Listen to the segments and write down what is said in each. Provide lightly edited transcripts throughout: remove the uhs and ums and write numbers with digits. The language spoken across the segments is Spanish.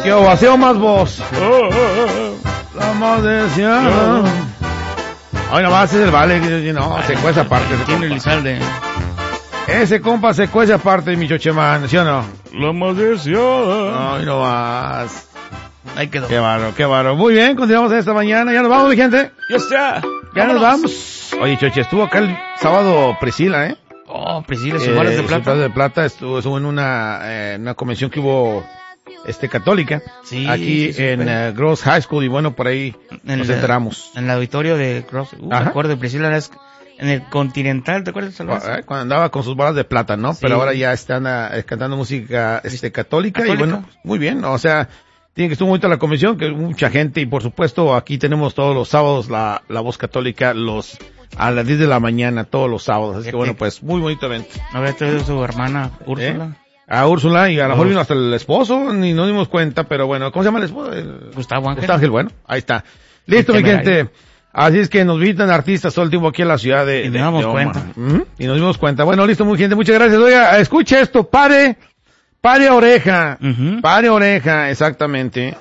¡Qué ovación más voz! La más deseada. Ay, nomás es el vale, no, se cuece aparte. Tiene Elizalde. Ese compa se cuece aparte, mi chochemán, ¿sí o no? La más deseada. Ay, no más. Ahí quedó. Qué bárbaro, qué bárbaro. Muy bien, continuamos esta mañana. Ya nos vamos, mi gente. Ya está. Ya nos vamos. Oye, Choche, estuvo acá el sábado Priscila, ¿eh? Oh, Priscila, sus balas de plata. De plata estuvo en una convención que hubo, católica. Sí. Aquí sí, en Gross High School, y bueno, por ahí nos enteramos. En el auditorio de Gross. Me acuerdo de Priscila, en el Continental, ¿te acuerdas? Cuando andaba con sus balas de plata, ¿no? Sí. Pero ahora ya están cantando música católica, y bueno, muy bien, o sea, tiene que estar muy bonita la convención, que mucha gente, y por supuesto aquí tenemos todos los sábados la voz católica, a las 10 de la mañana, todos los sábados, así que bueno, pues muy bonito evento. ¿No había traído su hermana Úrsula? A Úrsula, y a lo mejor vino hasta el esposo, ni nos dimos cuenta, pero bueno, ¿cómo se llama el esposo? Gustavo Ángel. Gustavo Ángel, bueno, ahí está. Listo, mi gente. Así es que nos visitan artistas todo el tiempo aquí en la ciudad de... Y nos dimos cuenta. Y nos dimos cuenta. Bueno, listo, muy gente, muchas gracias. Oiga, escuche esto, pare oreja. Pare oreja, exactamente.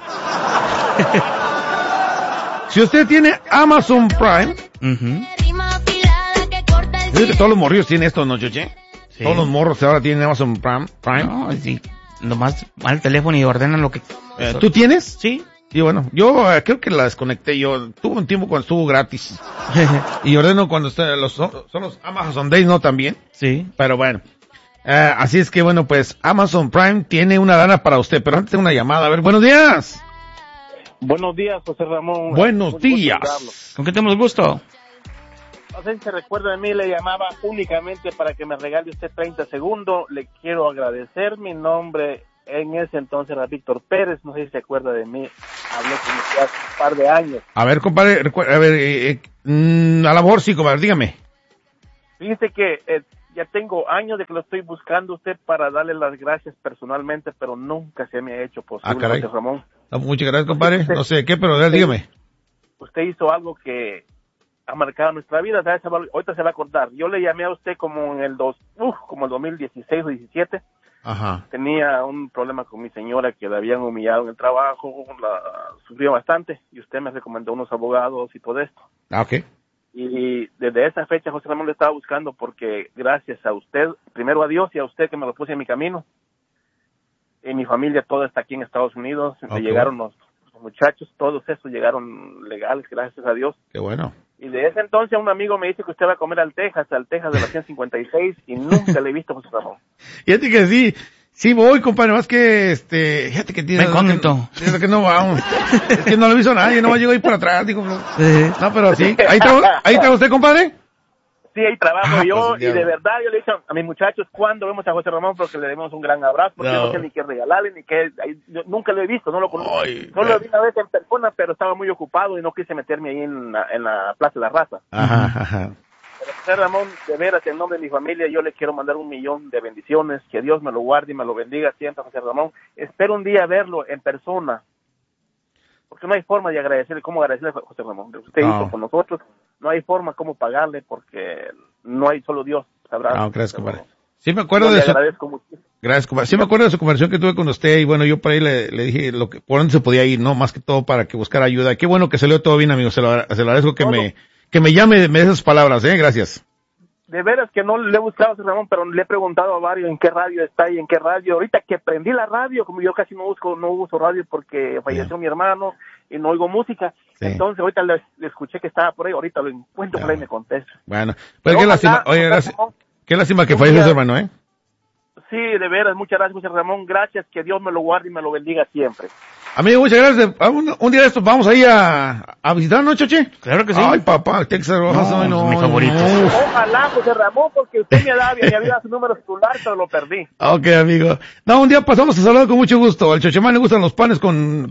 Si usted tiene Amazon Prime, ¿sí que todos los morrillos tienen esto, no, Choche? Sí. Todos los morros ahora tienen Amazon Prime. No, sí. Nomás va al teléfono y ordenan lo que... ¿Tú tienes? Sí. Y bueno, yo creo que la desconecté yo. Tuve un tiempo cuando estuvo gratis. Y ordeno cuando son los Amazon Days, ¿no? También. Sí. Pero bueno. Así es que bueno, pues Amazon Prime tiene una lana para usted. Pero antes tengo una llamada. A ver, buenos días. Buenos días, José Ramón. Buenos días. ¿Con qué tenemos gusto? No sé si se recuerda de mí, le llamaba únicamente para que me regale usted 30 segundos. Le quiero agradecer. Mi nombre en ese entonces era Víctor Pérez. No sé si se acuerda de mí. Hablé con usted hace un par de años. A ver, compadre, a lo mejor sí, compadre, dígame. Fíjese que ya tengo años de que lo estoy buscando usted para darle las gracias personalmente, pero nunca se me ha hecho posible, José Ramón. No, muchas gracias, compadre. No sé qué, pero dígame. Usted hizo algo que ha marcado nuestra vida. Ahorita se va a acordar. Yo le llamé a usted como en el 2016 o 17. Ajá. Tenía un problema con mi señora que la habían humillado en el trabajo, sufrió bastante, y usted me recomendó unos abogados y todo esto. Ah, ok. Y desde esa fecha, José Ramón, le estaba buscando porque gracias a usted, primero a Dios y a usted que me lo puse en mi camino, y mi familia toda está aquí en Estados Unidos, me llegaron los muchachos, todos esos llegaron legales, gracias a Dios. Qué bueno. Y de ese entonces un amigo me dice que usted va a comer al Texas de la 156, y nunca le he visto, José Ramón. Fíjate que sí voy, compadre, más que fíjate que tiene... que no vamos. Es que no lo hizo nadie, no llegó ahí por atrás, digo. No, pero sí. ¿Ahí está usted, compadre? Sí, ahí trabajo yo, pues, y de verdad yo le he dicho a mis muchachos cuando vemos a José Ramón, porque le demos un gran abrazo, porque no sé ni qué regalarle, ni qué, yo nunca lo he visto, no lo conozco, solo lo vi una vez en persona, pero estaba muy ocupado y no quise meterme ahí en la Plaza de la Raza. Ajá. Pero José Ramón, de veras, en nombre de mi familia, yo le quiero mandar 1,000,000 de bendiciones, que Dios me lo guarde y me lo bendiga siempre, José Ramón. Espero un día verlo en persona, porque no hay forma de agradecerle, cómo agradecerle a José Ramón, lo que usted hizo con nosotros, no hay forma cómo pagarle, porque no hay, solo Dios sabrá. Gracias, compadre. Sí me acuerdo de eso. Gracias, compadre. Sí me acuerdo de su conversación que tuve con usted, y bueno, yo por ahí le dije por dónde se podía ir, ¿no? Más que todo para que buscara ayuda. Qué bueno que salió todo bien, amigo. Se lo agradezco que me llame, me dé esas palabras, gracias. De veras que no le he buscado a José Ramón, pero le he preguntado a varios en qué radio está y en qué radio. Ahorita que prendí la radio, como yo casi no uso radio porque falleció mi hermano y no oigo música. Sí. Entonces ahorita le escuché que estaba por ahí, ahorita lo encuentro por ahí y me contesta. Bueno, pues qué lástima, qué lástima que falleció su hermano, ¿eh? Sí, de veras, muchas gracias, José Ramón. Gracias, que Dios me lo guarde y me lo bendiga siempre. Amigo, muchas gracias. Un día de estos vamos ahí a visitar, ¿no, Choche? Claro que sí. Ay, papá, Texas Rojas, mi favorito. Ojalá, José Ramón, porque usted me había su número celular, pero lo perdí. Ok, amigo. No, un día pasamos a saludar con mucho gusto. Al Chochemán le gustan los panes con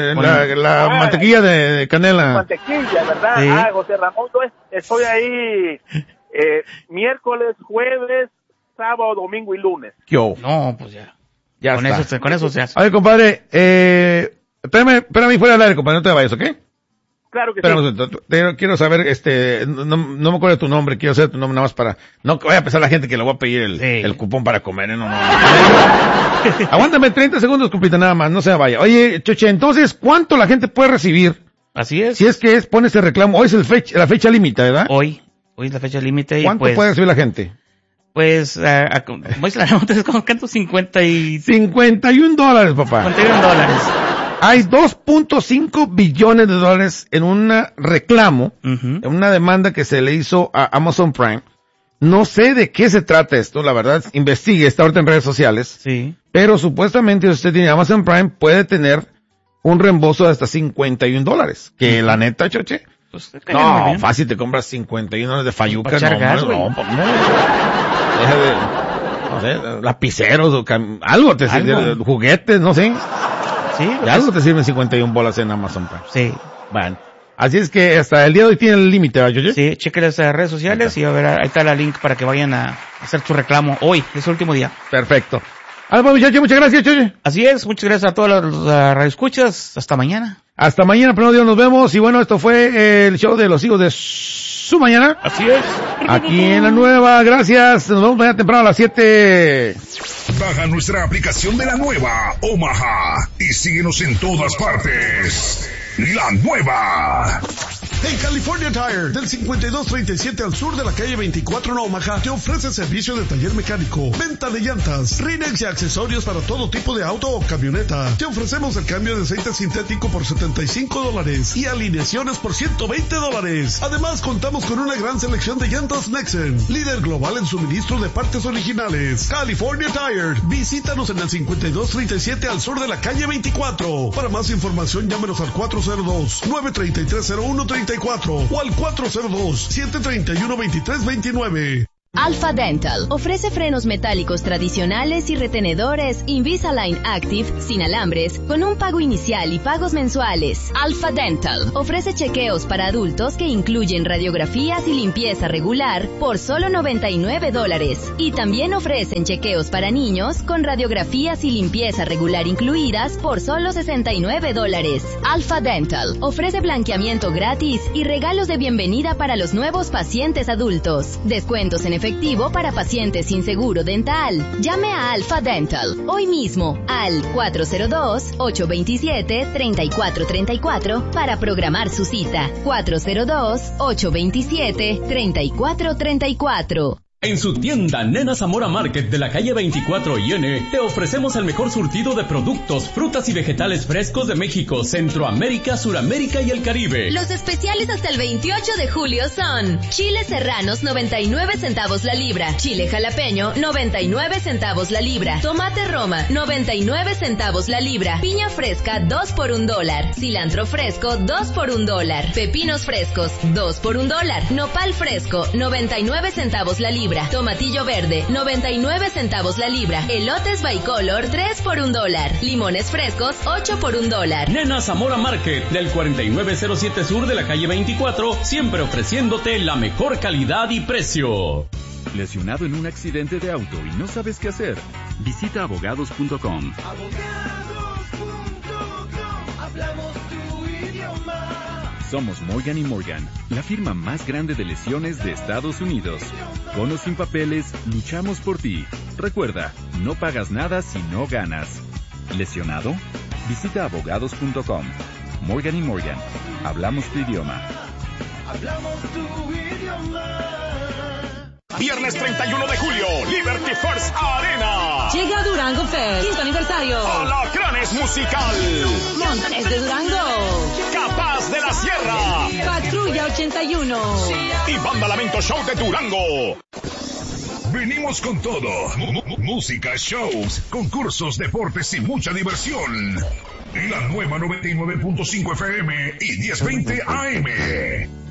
la mantequilla de canela. Mantequilla, ¿verdad? Sí. José Ramón, estoy ahí miércoles, jueves, sábado, domingo y lunes. No, pues ya. Ya con eso se hace. A ver, compadre, espérame fuera del aire, compadre, no te vayas, ¿ok? Claro que sí. Quiero saber, no me acuerdo de tu nombre, quiero saber tu nombre nada más para, no vaya a pensar la gente que le voy a pedir el cupón para comer, no. Aguántame 30 segundos, cupita, nada más, no se vaya. Oye, Choche, entonces, ¿cuánto la gente puede recibir? Así es. Si es que pone ese reclamo, hoy es la fecha límite, ¿verdad? Hoy es la fecha límite. ¿Cuánto puede recibir la gente? Pues, ¿cuánto? 51 $, papá. $51. Hay 2.5 billones de dólares en un reclamo, en una demanda que se le hizo a Amazon Prime. No sé de qué se trata esto, la verdad, investigue, está ahorita en redes sociales. Sí. Pero supuestamente si usted tiene Amazon Prime, puede tener un reembolso de hasta $51. Que la neta, Choche. Pues, no, fácil te compras $51 de Fayuca. Deja de, no sé, lapiceros o algo te sirve, juguetes, no sé. Sí. De algo te sirven $51 en Amazon Prime. Sí. Bueno. Así es que hasta el día de hoy tiene el límite, ¿verdad, Choche? Sí, chequen las redes sociales y a ver, ahí está la link para que vayan a hacer su reclamo hoy, es el último día. Perfecto. Muchachos, muchas gracias, Choche. Así es, muchas gracias a todas las radioescuchas. Hasta mañana. Hasta mañana, primero Dios, nos vemos. Y bueno, esto fue el show de los hijos de su mañana. Así es. Aquí en la nueva, gracias. Nos vemos mañana temprano a las 7. Baja nuestra aplicación de la nueva Omaha y síguenos en todas partes. La nueva. En California Tire, del 5237 al sur de la calle 24 en Omaha, te ofrece servicio de taller mecánico, venta de llantas, rínex y accesorios para todo tipo de auto o camioneta. Te ofrecemos el cambio de aceite sintético por $75 y alineaciones por $120. Además, contamos con una gran selección de llantas Nexen, líder global en suministro de partes originales. California Tire, visítanos en el 5237 al sur de la calle 24. Para más información, llámenos al 402-933-0134 o al 402-731-2329. Alpha Dental ofrece frenos metálicos tradicionales y retenedores Invisalign Active sin alambres con un pago inicial y pagos mensuales. Alpha Dental ofrece chequeos para adultos que incluyen radiografías y limpieza regular por solo $99 y también ofrecen chequeos para niños con radiografías y limpieza regular incluidas por solo $69. Alpha Dental ofrece blanqueamiento gratis y regalos de bienvenida para los nuevos pacientes adultos. Descuentos en efectivo para pacientes sin seguro dental. Llame a Alpha Dental hoy mismo al 402-827-3434 para programar su cita. 402-827-3434. En su tienda Nena Zamora Market de la calle 24 y N, te ofrecemos el mejor surtido de productos, frutas y vegetales frescos de México, Centroamérica, Suramérica y el Caribe. Los especiales hasta el 28 de julio son chile serranos 99 centavos la libra, chile jalapeño 99 centavos la libra, tomate roma 99 centavos la libra, piña fresca 2 por $1, cilantro fresco 2 por $1, pepinos frescos 2 por $1, nopal fresco 99 centavos la libra, tomatillo verde 99 centavos la libra, elotes bicolor 3 por $1, limones frescos 8 por $1. Nena Zamora Market del 4907 sur de la calle 24, siempre ofreciéndote la mejor calidad y precio. ¿Lesionado en un accidente de auto y no sabes qué hacer? Visita abogados.com. Hablamos tu idioma. Somos Morgan & Morgan, la firma más grande de lesiones de Estados Unidos. Con o sin papeles, luchamos por ti. Recuerda, no pagas nada si no ganas. ¿Lesionado? Visita abogados.com. Morgan & Morgan, hablamos tu idioma. Hablamos tu idioma. Viernes 31 de julio, Liberty First Arena. Llega Durango Fest, 5º aniversario. Alacranes Musical. Montanes de Durango. Capaz de la Sierra. Patrulla 81. Y Banda Lamento Show de Durango. Venimos con todo. Música, shows, concursos, deportes y mucha diversión. La nueva 99.5 FM y 1020 AM.